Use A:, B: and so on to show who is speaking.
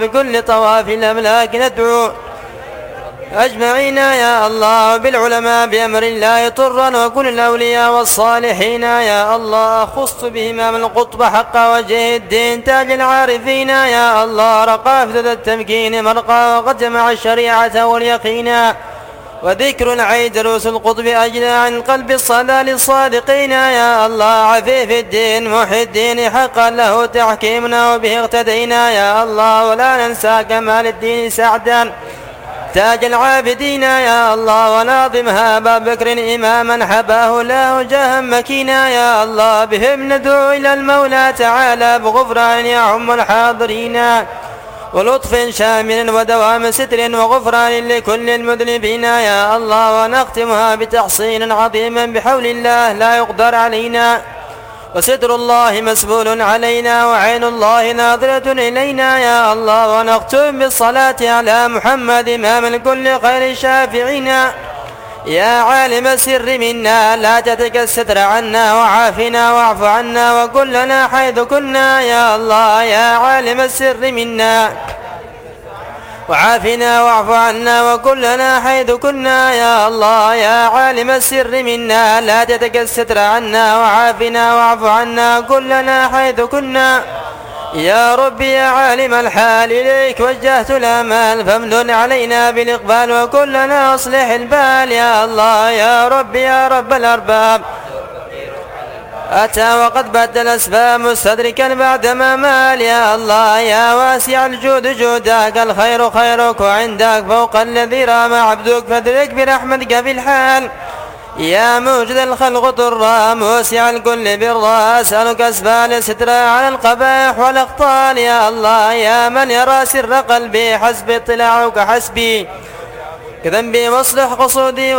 A: بكل طواف الأملاك ندعو أجمعين يا الله، بالعلماء بأمر الله طرا، وكل الأولياء والصالحين يا الله. خص بهم القطب حق وجه الدين تاج العارفين يا الله. رقى في ذا التمكين مرقى، وقد جمع الشريعة واليقين، وذكر العيد دروس القطب أجلى عن قلب الصدى للصادقين يا الله. عفيف الدين محي الدين حقا له تحكيمنا، وبه اقتدينا يا الله. ولا ننسى كمال الدين سعدا تاج العابدين يا الله. وناظمها أبا بكر إماما حباه له جاها مكينا يا الله. بهم ندعو إلى المولى تعالى بغفران يعم الحاضرين، ولطف شامل ودوام ستر وغفران لكل المذنبين يا الله. ونختمها بتحصين عظيم بحول الله لا يقدر علينا، وستر الله مسبول علينا، وعين الله ناظرة إلينا يا الله. ونختم بالصلاة على محمد إمام الكل خير الشافعين. يا عالم السر منا لا تترك الستر عنا، وعافنا واعف عنا وكلنا حيث كنا يا الله. يا عالم السر منا وعافنا واعف عنا وكلنا حيث كنا يا الله. يا عالم السر منا لا تترك الستر عنا، وعافنا واعف عنا كلنا حيث كنا يا ربي. يا عالم الحال إليك وجهت الأمال، فامنن علينا بالإقبال وكلنا أصلح البال يا الله. يا ربي يا رب الأرباب أتى وقد بدل الأسباب مستدركا بعدما مال يا الله. يا واسع الجود جودك الخير خيرك، وعندك فوق الذي رام عبدك، فادرك برحمتك في الحال. يا موجد الخلق طرا موسع الكل برا، أسألك أسبال الستر على القبائح والأخطال يا الله. يا من يرى سر قلبي حسبي اطلاعك حسبي كذنبي واصلح قصودي.